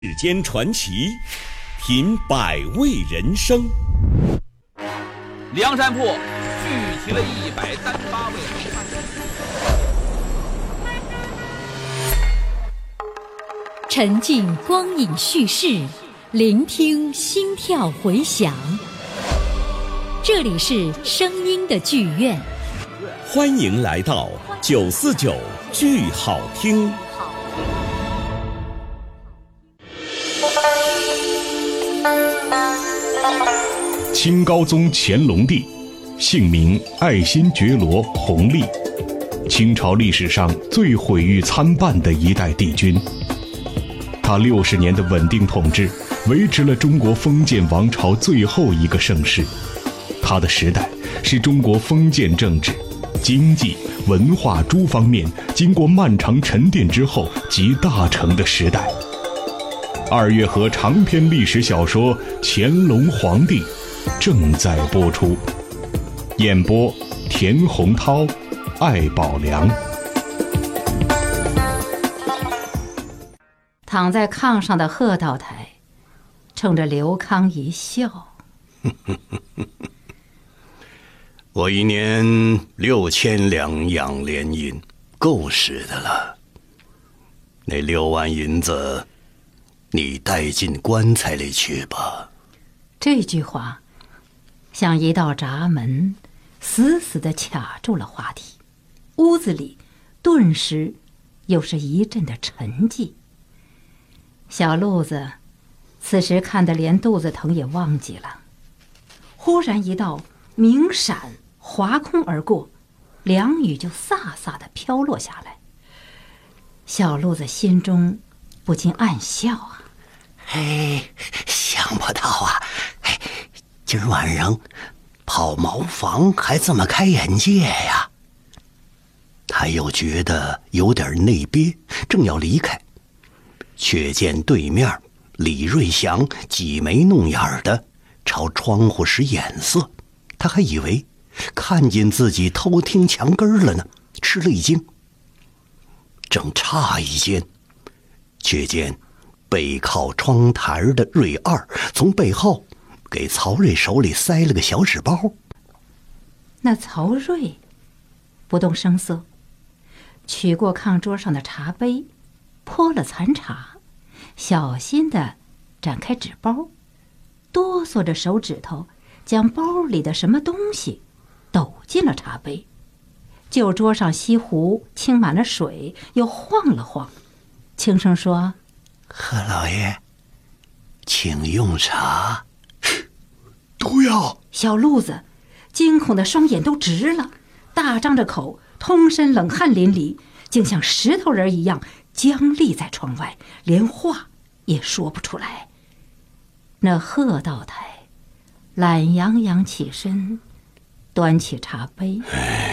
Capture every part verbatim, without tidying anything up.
世间传奇，品百味人生。 梁山泊聚集了一百三十八位好汉。 沉浸光影叙事，聆听心跳回响。这里是声音的剧院， 欢迎来到九四九剧好听。 清高宗乾隆帝，姓名爱新觉罗·弘历，清朝历史上最毁誉参半的一代帝君。他六十年的稳定统治，维持了中国封建王朝最后一个盛世。他的时代是中国封建政治、经济、文化诸方面经过漫长沉淀之后集大成的时代。二月河长篇历史小说《乾隆皇帝》正在播出，演播田洪涛、艾宝良。 躺在炕上的贺道台冲着刘康一笑我一年六千两养廉银，够使的了。那六万银子你带进棺材里去吧。 这句话像一道闸门，死死地卡住了话题。屋子里顿时又是一阵的沉寂。小路子此时看得连肚子疼也忘记了。忽然一道明闪划空而过，凉雨就飒飒地飘落下来。小路子心中不禁暗笑啊。 哎，想不到啊！哎，今儿晚上跑茅房还这么开眼界呀！他又觉得有点内憋，正要离开，却见对面李瑞祥挤眉弄眼的朝窗户使眼色，他还以为看见自己偷听墙根了呢，吃了一惊。正诧异间，却见背靠窗台的瑞二从背后给曹睿手里塞了个小纸包。 那曹睿不动声色，取过炕桌上的茶杯，泼了残茶，小心地展开纸包，哆嗦着手指头将包里的什么东西抖进了茶杯。就桌上西壶倾满了水，又晃了晃，轻声说： 贺老爷，请用茶。毒药！ 小路子惊恐的双眼都直了，大张着口，通身冷汗淋漓，竟像石头人一样僵立在窗外，连话也说不出来。那贺道台懒洋洋起身，端起茶杯。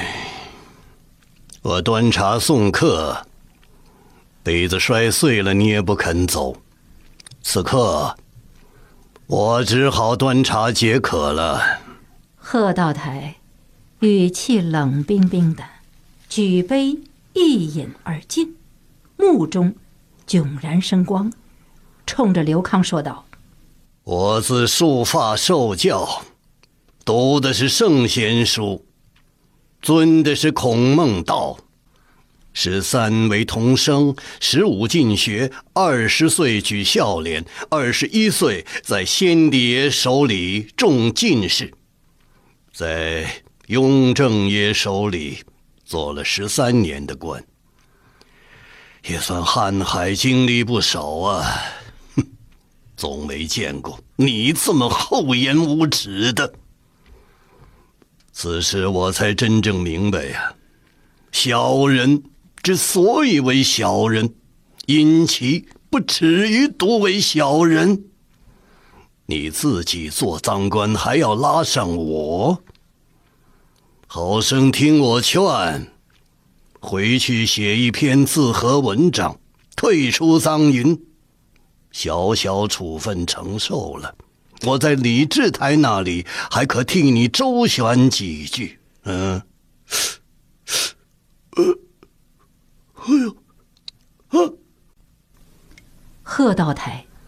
我端茶送客，杯子摔碎了，你也不肯走。此刻我只好端茶解渴了。 贺道台语气冷冰冰的，举杯一饮而尽，目中迥然生光，冲着刘康说道： 我自束发受教，读的是圣贤书，尊的是孔孟道。十三为童生，十五进学，二十岁举孝廉，二十一岁在先帝爷手里中进士，在雍正爷手里做了十三年的官，也算瀚海经历不少啊。哼，总没见过你这么厚颜无耻的。此时我才真正明白呀、啊，小人之所以为小人，因其不耻于独为小人。你自己做赃官，还要拉上我？好生听我劝，回去写一篇自和文章，退出赃银，小小处分承受了，我在李治台那里还可替你周旋几句。嗯，呃。哎呦，啊！ 贺道台